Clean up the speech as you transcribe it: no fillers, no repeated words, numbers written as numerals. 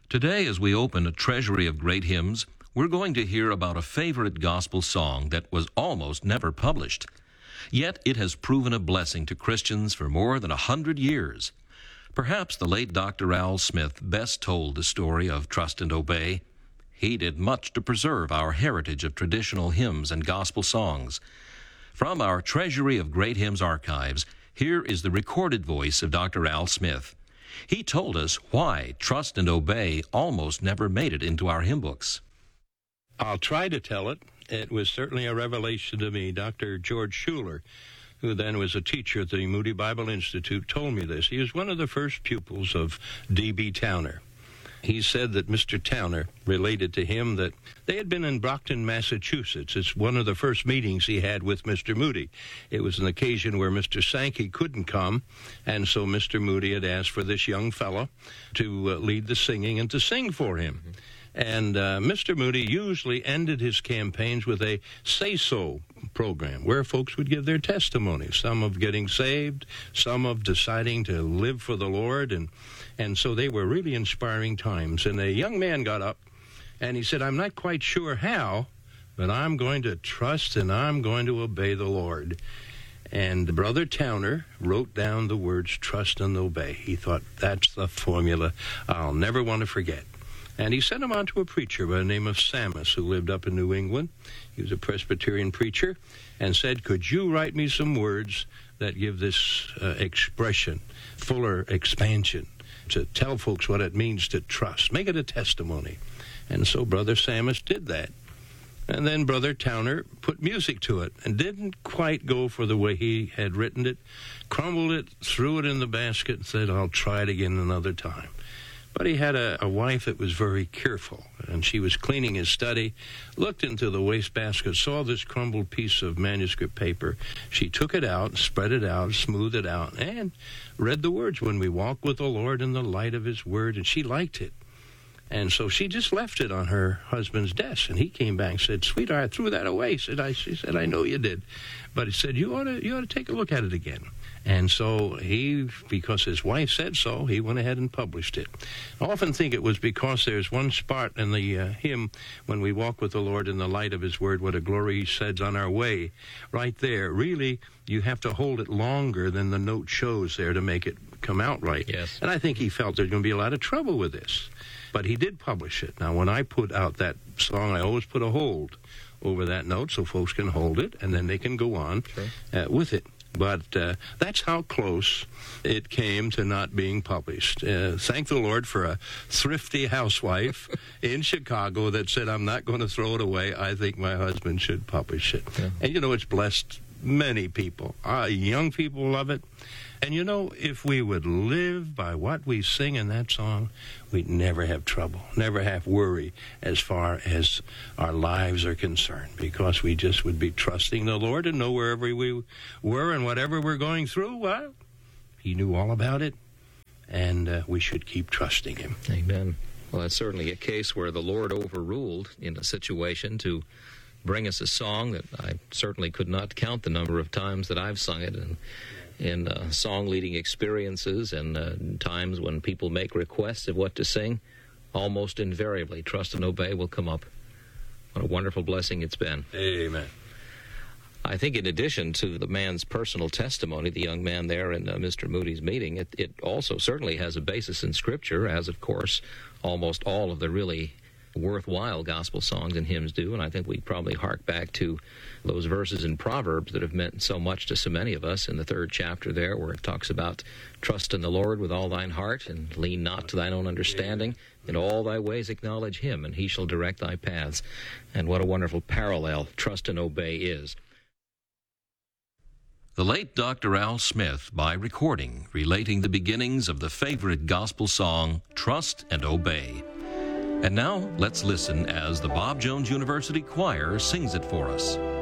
Today, as we open a treasury of great hymns, we're going to hear about a favorite gospel song that was almost never published. Yet it has proven a blessing to Christians for more than 100 years. Perhaps the late Dr. Al Smith best told the story of Trust and Obey. He did much to preserve our heritage of traditional hymns and gospel songs. From our Treasury of Great Hymns archives, here is the recorded voice of Dr. Al Smith. He told us why Trust and Obey almost never made it into our hymn books. I'll try to tell it. It was certainly a revelation to me. Dr. George Schuler, who then was a teacher at the Moody Bible Institute, told me this. He was one of the first pupils of D.B. Towner. He said that Mr. Towner related to him that they had been in Brockton, Massachusetts. It's one of the first meetings he had with Mr. Moody. It was an occasion where Mr. Sankey couldn't come, and so Mr. Moody had asked for this young fellow to lead the singing and to sing for him. And Mr. Moody usually ended his campaigns with a say-so program where folks would give their testimony, some of getting saved, some of deciding to live for the Lord, and so they were really inspiring times. And a young man got up, and he said, "I'm not quite sure how, but I'm going to trust and I'm going to obey the Lord." And Brother Towner wrote down the words, trust and obey. He thought, that's the formula I'll never want to forget. And he sent him on to a preacher by the name of Sammis, who lived up in New England. He was a Presbyterian preacher, and said, could you write me some words that give this expression, fuller expansion, to tell folks what it means to trust? Make it a testimony. And so Brother Sammis did that. And then Brother Towner put music to it and didn't quite go for the way he had written it, crumbled it, threw it in the basket, and said, I'll try it again another time. But he had a wife that was very careful, and she was cleaning his study, looked into the wastebasket, saw this crumbled piece of manuscript paper. She took it out, spread it out, smoothed it out, and read the words, when we walk with the Lord in the light of his word, and she liked it. And so she just left it on her husband's desk, and he came back and said, sweetheart, I threw that away. She said, I know you did. But he said, you ought to take a look at it again. And so he, because his wife said so, he went ahead and published it. I often think it was because there's one spot in the hymn, when we walk with the Lord in the light of his word, what a glory he sheds on our way. Right there, really, you have to hold it longer than the note shows there to make it come out right. Yes. And I think he felt there's going to be a lot of trouble with this. But he did publish it. Now, when I put out that song, I always put a hold over that note so folks can hold it, and then they can go on with it. But that's how close it came to not being published. Thank the Lord for a thrifty housewife in Chicago that said, I'm not going to throw it away. I think my husband should publish it. Yeah. And, it's blessed many people. Young people love it. And, if we would live by what we sing in that song, we'd never have trouble, never have worry as far as our lives are concerned, because we just would be trusting the Lord and know wherever we were and whatever we're going through, well, he knew all about it, and we should keep trusting him. Amen. Well, that's certainly a case where the Lord overruled in a situation to bring us a song that I certainly could not count the number of times that I've sung it, and in song-leading experiences and times when people make requests of what to sing, almost invariably, Trust and Obey will come up. What a wonderful blessing it's been. Amen. I think in addition to the man's personal testimony, the young man there in Mr. Moody's meeting, it also certainly has a basis in Scripture, as, of course, almost all of the really worthwhile gospel songs and hymns do. And I think we probably hark back to those verses in Proverbs that have meant so much to so many of us in the 3rd chapter there, where it talks about trust in the Lord with all thine heart and lean not to thine own understanding. In all thy ways acknowledge him, and he shall direct thy paths. And what a wonderful parallel trust and obey is. The late Dr. Al Smith, by recording, relating the beginnings of the favorite gospel song, Trust and Obey. And now, let's listen as the Bob Jones University Choir sings it for us.